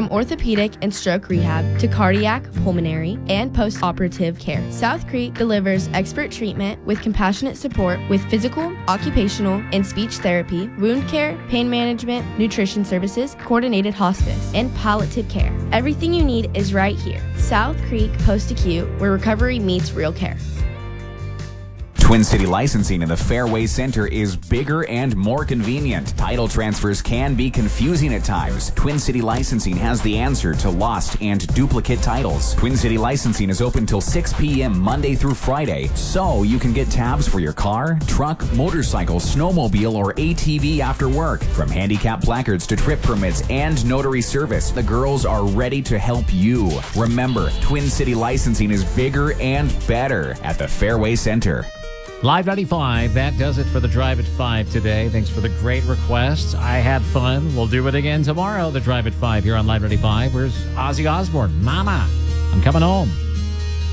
From orthopedic and stroke rehab to cardiac, pulmonary, and post-operative care, South Creek delivers expert treatment with compassionate support with physical, occupational, and speech therapy, wound care, pain management, nutrition services, coordinated hospice, and palliative care. Everything you need is right here. South Creek Post-Acute, where recovery meets real care. Twin City Licensing in the Fairway Center is bigger and more convenient. Title transfers can be confusing at times. Twin City Licensing has the answer to lost and duplicate titles. Twin City Licensing is open till 6 p.m. Monday through Friday, so you can get tabs for your car, truck, motorcycle, snowmobile, or ATV after work. From handicap placards to trip permits and notary service, the girls are ready to help you. Remember, Twin City Licensing is bigger and better at the Fairway Center. Live 95, that does it for the Drive at 5 today. Thanks for the great requests. I had fun. We'll do it again tomorrow, the Drive at 5 here on Live 95. Where's Ozzy Osbourne? Mama, I'm coming home.